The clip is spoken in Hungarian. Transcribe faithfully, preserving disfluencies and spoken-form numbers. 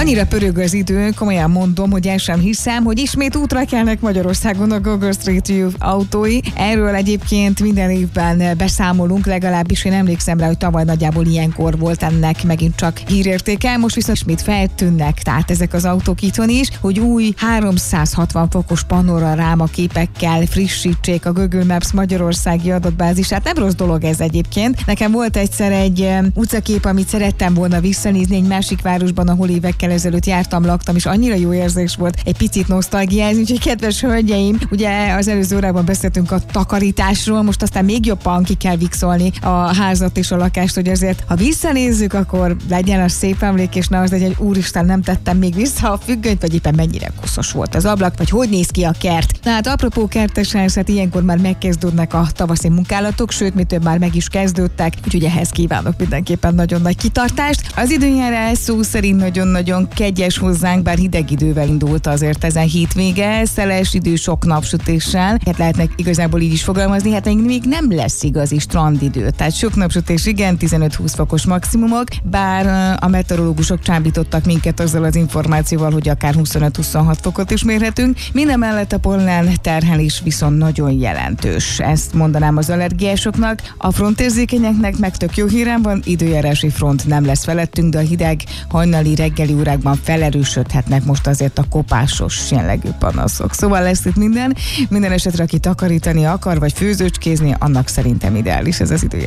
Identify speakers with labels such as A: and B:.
A: Annyira pörög az idő, komolyan mondom, hogy el sem hiszem, hogy ismét útra kelnek Magyarországon a Google Street View autói. Erről egyébként minden évben beszámolunk, legalábbis én emlékszem rá, hogy tavaly nagyjából ilyenkor volt ennek megint csak hírértéke. Most viszont ismét feltűnnek, tehát ezek az autók itthon is, hogy új háromszázhatvan fokos panoráma képekkel frissítsék a Google Maps magyarországi adatbázisát. Nem rossz dolog ez egyébként. Nekem volt egyszer egy utcakép, amit szerettem volna visszanézni egy másik városban, ahol évekkel ezelőtt jártam, laktam, és annyira jó érzés volt egy picit nosztalgiázni, úgyhogy kedves hölgyeim, ugye az előző órában beszéltünk a takarításról, most aztán még jobban ki kell vixolni a házat és a lakást, hogy azért, ha visszanézzük, akkor legyen az szép emlék, és ne az legyen, hogy úristen, nem tettem még vissza a függönyt, vagy éppen mennyire koszos volt az ablak, vagy hogy néz ki a kert. Na hát apropó kertesház, hát ilyenkor már megkezdődnek a tavaszi munkálatok, sőt, mi több már meg is kezdődtek, úgyhogy ehhez kívánok mindenképpen nagyon nagy kitartást. Az időjárás szó szerint nagyon-nagyon kegyes hozzánk, bár hideg idővel indult azért ezen hétvége, szeles idő, sok napsütéssel. Hát lehetnek igazából így is fogalmazni, hát még nem lesz igazi strandidő. Tehát sok napsütés, igen, tizenöt-húsz fokos maximumok, bár a meteorológusok csábítottak minket azzal az információval, hogy akár huszonöt-huszonhat fokot is mérhetünk. Minden mellett a pollen terhelés viszont nagyon jelentős. Ezt mondanám az allergiásoknak. A frontérzékenyeknek meg tök jó hírem van, időjárási front nem lesz felettünk, de a hideg hajnali reggeli órákban felerősödhetnek most azért a kopásos jellegű panaszok. Szóval lesz itt minden. Minden esetre, aki takarítani akar, vagy főzőcskézni, annak szerintem ideális ez az idő.